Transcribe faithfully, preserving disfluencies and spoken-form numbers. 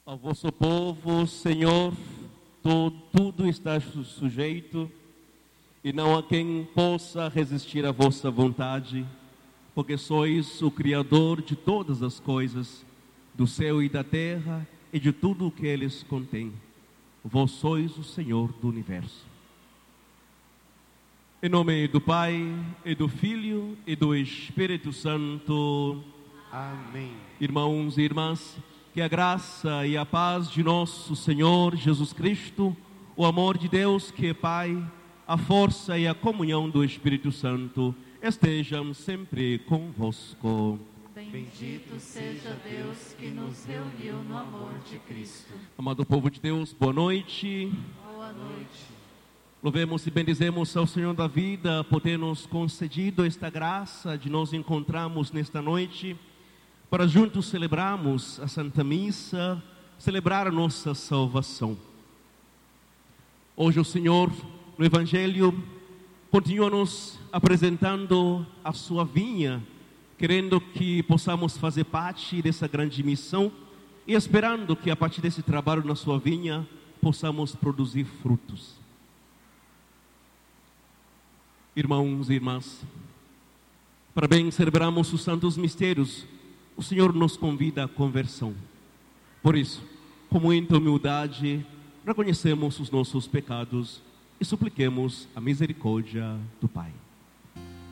Ao vosso povo, Senhor, tu, tudo está sujeito, e não há quem possa resistir à vossa vontade, porque sois o Criador de todas as coisas, do céu e da terra, e de tudo o que eles contêm. Vós sois o Senhor do universo. Em nome do Pai, e do Filho, e do Espírito Santo. Amém. Irmãos e irmãs, que a graça e a paz de nosso Senhor Jesus Cristo, o amor de Deus que é Pai, a força e a comunhão do Espírito Santo estejam sempre convosco. Bendito seja Deus que nos reuniu no amor de Cristo. Amado povo de Deus, boa noite. Boa noite. Louvemos e bendizemos ao Senhor da vida por ter nos concedido esta graça de nos encontrarmos nesta noite, para juntos celebrarmos a Santa Missa, celebrar a nossa salvação. Hoje o Senhor, no Evangelho, continua nos apresentando a sua vinha, querendo que possamos fazer parte dessa grande missão e esperando que a partir desse trabalho na sua vinha, possamos produzir frutos. Irmãos e irmãs, para bem celebrarmos os santos mistérios, o Senhor nos convida à conversão. Por isso, com muita humildade, reconhecemos os nossos pecados e supliquemos a misericórdia do Pai.